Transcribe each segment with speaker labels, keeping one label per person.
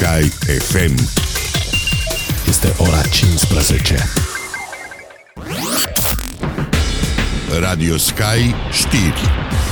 Speaker 1: Sky FM.
Speaker 2: Este ora 15.
Speaker 1: Radio Sky știri.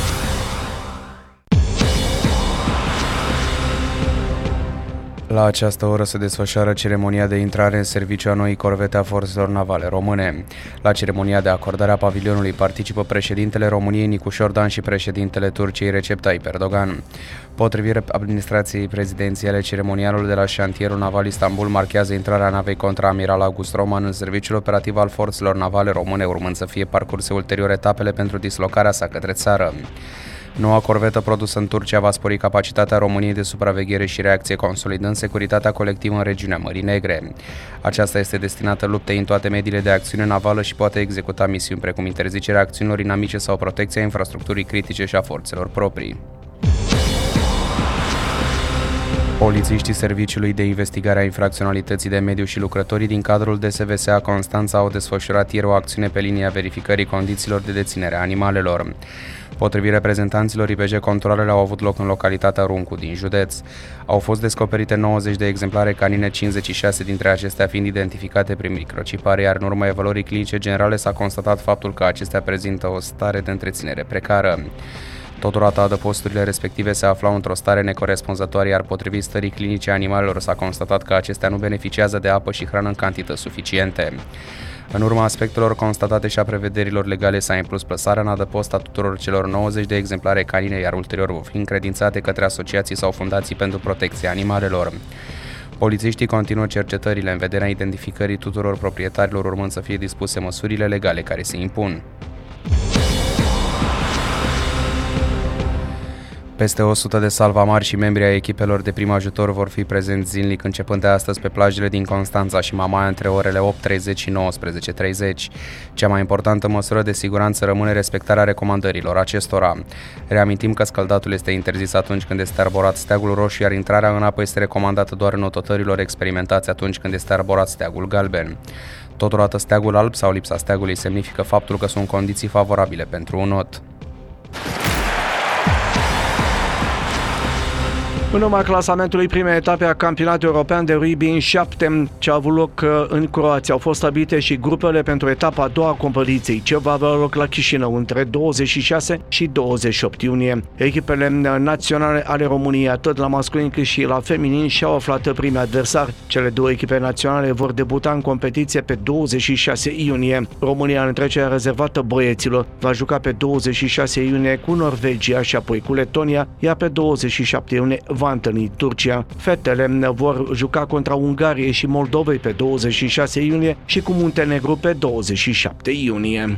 Speaker 3: La această oră se desfășoară ceremonia de intrare în serviciu a noii corvete a forțelor navale române. La ceremonia de acordare a pavilionului participă președintele României Nicu Șordan și președintele Turciei Recep Tayyip Erdogan. Potrivit administrației prezidențiale, ceremonialul de la șantierul naval Istanbul marchează intrarea navei contraamiral August Roman în serviciul operativ al forțelor navale române, urmând să fie parcurse ulterior etapele pentru dislocarea sa către țară. Noua corvetă produsă în Turcia va spori capacitatea României de supraveghere și reacție, consolidând securitatea colectivă în regiunea Mării Negre. Aceasta este destinată luptei în toate mediile de acțiune navală și poate executa misiuni precum interzicerea acțiunilor inamice sau protecția infrastructurii critice și a forțelor proprii. Polițiștii Serviciului de Investigare a Infracționalității de Mediu și lucrătorii din cadrul DSVSA Constanța au desfășurat ieri o acțiune pe linia verificării condițiilor de deținere a animalelor. Potrivit reprezentanților IPJ, controalele au avut loc în localitatea Runcu din județ. Au fost descoperite 90 de exemplare canine, 56 dintre acestea fiind identificate prin microcipare, iar în urma evaluării clinice generale s-a constatat faptul că acestea prezintă o stare de întreținere precară. Totodată, adăposturile respective se aflau într-o stare necorespunzătoare, iar potrivit stării clinice a animalelor s-a constatat că acestea nu beneficiază de apă și hrană în cantități suficiente. În urma aspectelor constatate și a prevederilor legale s-a impus plasarea în adăpost a tuturor celor 90 de exemplare canine, iar ulterior vor fi încredințate către asociații sau fundații pentru protecția animalelor. Polițiștii continuă cercetările în vederea identificării tuturor proprietarilor, urmând să fie dispuse măsurile legale care se impun. Peste 100 de salvamari și membri ai echipelor de prim ajutor vor fi prezenți zilnic începând de astăzi pe plajele din Constanța și Mamaia între orele 8:30 și 19:30. Cea mai importantă măsură de siguranță rămâne respectarea recomandărilor acestora. Reamintim că scăldatul este interzis atunci când este arborat steagul roșu, iar intrarea în apă este recomandată doar notătorilor experimentați atunci când este arborat steagul galben. Totodată, steagul alb sau lipsa steagului semnifică faptul că sunt condiții favorabile pentru un not.
Speaker 4: În urma clasamentului primei etape a campionatului european de rugby în 7, ce a avut loc în Croația, au fost stabilite și grupele pentru etapa a doua a competiției, ce va avea loc la Chișinău între 26 și 28 iunie. Echipele naționale ale României, atât la masculin cât și la feminin, și-au aflat primii adversari. Cele două echipe naționale vor debuta în competiție pe 26 iunie. România, în întrecerea rezervată băieților, va juca pe 26 iunie cu Norvegia și apoi cu Letonia, iar pe 27 iunie va întâlni Turcia. Fetele vor juca contra Ungariei și Moldovei pe 26 iunie și cu Muntenegru pe 27 iunie.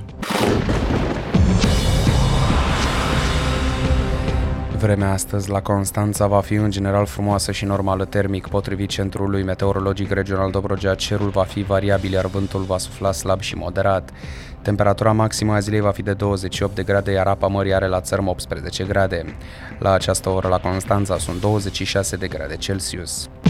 Speaker 3: Vremea astăzi la Constanța va fi în general frumoasă și normală termic. Potrivit Centrului Meteorologic Regional Dobrogea, cerul va fi variabil, iar vântul va sufla slab și moderat. Temperatura maximă a zilei va fi de 28 de grade, iar apa mării are la țărm 18 grade. La această oră la Constanța sunt 26 de grade Celsius.